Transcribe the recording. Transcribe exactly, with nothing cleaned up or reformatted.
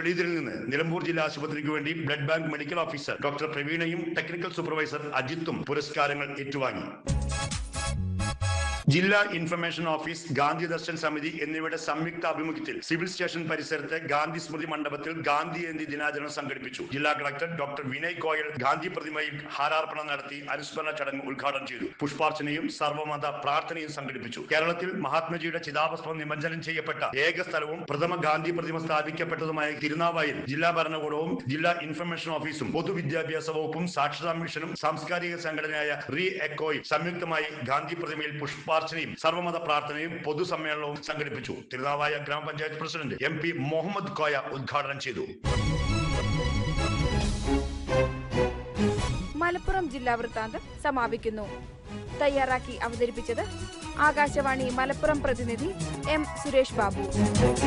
വെളിയിലിൽ നിന്ന് നിലമ്പൂർ ജില്ലാ ആശുപത്രിക്ക് വേണ്ടി blood bank medical officer doctor പ്രവീണയും technical supervisor അജിത്തും പുരസ്കാരങ്ങൾ ഏറ്റുവാങ്ങി. ജില്ലാ ഇൻഫർമേഷൻ ഓഫീസ്, ഗാന്ധി ദർശൻ സമിതി എന്നിവയുടെ സംയുക്ത ആഭിമുഖ്യത്തിൽ സിവിൽ സ്റ്റേഷൻ പരിസരത്ത് ഗാന്ധി സ്മൃതി മണ്ഡപത്തിൽ ഗാന്ധി ജയന്തി ദിനാചരണം സംഘടിപ്പിച്ചു. ജില്ലാ കളക്ടർ ഡോക്ടർ വിനയ് ഗോയൽ ഗാന്ധി പ്രതിമയിൽ ഹാരാർപ്പണം നടത്തി അനുസ്മരണ ചടങ്ങ് ഉദ്ഘാടനം ചെയ്തു. പുഷ്പാർച്ചനയും സർവ്വമത പ്രാർത്ഥനയും സംഘടിപ്പിച്ചു. കേരളത്തിൽ മഹാത്മജിയുടെ ചിതാഭസ്മം നിമജ്ജനം ചെയ്യപ്പെട്ട ഏക സ്ഥലവും പ്രഥമ ഗാന്ധി പ്രതിമ സ്ഥാപിക്കപ്പെട്ടതുമായ തിരുനാവായിൽ ജില്ലാ ഭരണകൂടവും ജില്ലാ ഇൻഫർമേഷൻ ഓഫീസും പൊതുവിദ്യാഭ്യാസ വകുപ്പും സാക്ഷരതാ മിഷനും സാംസ്കാരിക സംഘടനയായ റീ എക്കോയും സംയുക്തമായി ഗാന്ധി പ്രതിമയിൽ പുഷ്പ ർച്ചനയും സർവമത പ്രാർത്ഥനയും പൊതുസമ്മേളനവും സംഘടിപ്പിച്ചു. തിരുനാവായ ഗ്രാമപഞ്ചായത്ത് president M P Muhammad Koya ഉദ്ഘാടനം ചെയ്തു. മലപ്പുറം ജില്ലാ വൃത്താന്തം സമാപിക്കുന്നു. തയ്യാറാക്കി അവതരിപ്പിച്ചത് ആകാശവാണി മലപ്പുറം പ്രതിനിധി എം സുരേഷ് ബാബു.